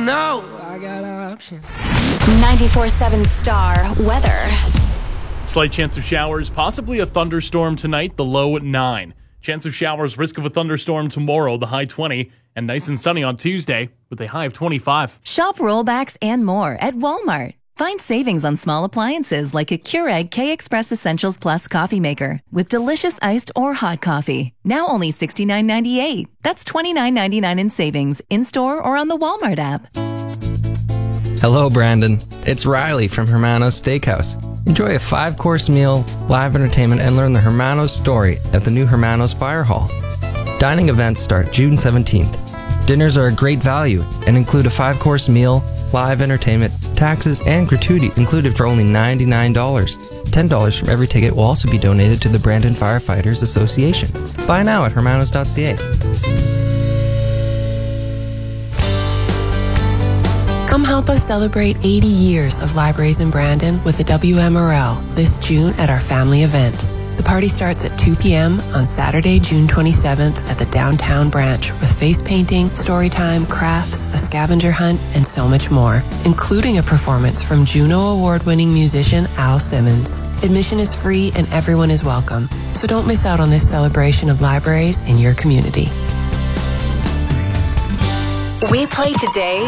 know I got options. 94.7 Star weather. Slight chance of showers, possibly a thunderstorm tonight, the low at 9. Chance of showers, risk of a thunderstorm tomorrow, the high 20. And nice and sunny on Tuesday with a high of 25. Shop rollbacks and more at Walmart. Find savings on small appliances like a Keurig K-Express Essentials Plus coffee maker with delicious iced or hot coffee. Now only $69.98. That's $29.99 in savings in-store or on the Walmart app. Hello, Brandon. It's Riley from Hermanos Steakhouse. Enjoy a 5-course meal, live entertainment, and learn the Hermanos story at the new Hermanos Fire Hall. Dining events start June 17th. Dinners are a great value and include a 5-course meal, live entertainment, taxes, and gratuity included for only $99. $10 from every ticket will also be donated to the Brandon Firefighters Association. Buy now at hermanos.ca. Come help us celebrate 80 years of libraries in Brandon with the WMRL this June at our family event. The party starts at 2 p.m. on Saturday, June 27th at the downtown branch with face painting, story time, crafts, a scavenger hunt, and so much more, including a performance from Juno Award-winning musician Al Simmons. Admission is free and everyone is welcome, so don't miss out on this celebration of libraries in your community. We play today